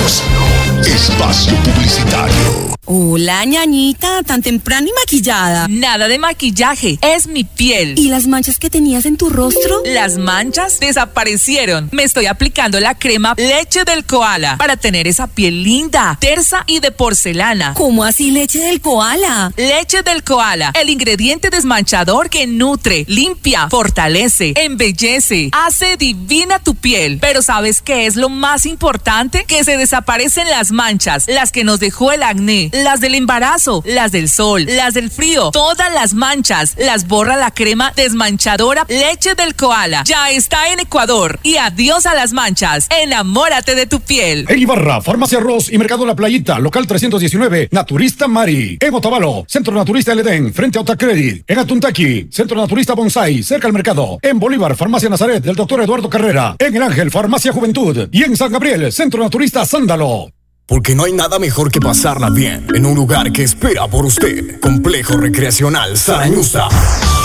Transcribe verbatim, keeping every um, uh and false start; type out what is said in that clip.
Continuamos. Espacio Publicitario. Hola, ñañita, tan temprano y maquillada. Nada de maquillaje, es mi piel. ¿Y las manchas que tenías en tu rostro? Las manchas desaparecieron. Me estoy aplicando la crema Leche del Koala para tener esa piel linda, tersa y de porcelana. ¿Cómo así leche del koala? Leche del Koala, el ingrediente desmanchador que nutre, limpia, fortalece, embellece, hace divina tu piel. Pero ¿sabes qué es lo más importante? Que se desaparecen las manchas, las que nos dejó el acné, las del embarazo, las del sol, las del frío, todas las manchas, las borra la crema desmanchadora Leche del Koala. Ya está en Ecuador. Y adiós a las manchas. Enamórate de tu piel. En Ibarra, Farmacia Ross y Mercado La Playita, local trescientos diecinueve, Naturista Mari. En Otavalo, Centro Naturista El Edén, frente a Otacredit. En Atuntaqui, Centro Naturista Bonsai, cerca al mercado. En Bolívar, Farmacia Nazaret del doctor Eduardo Carrera. En El Ángel, Farmacia Juventud. Y en San Gabriel, Centro Naturista Sándalo. Porque no hay nada mejor que pasarla bien en un lugar que espera por usted. Complejo Recreacional Sarañusta.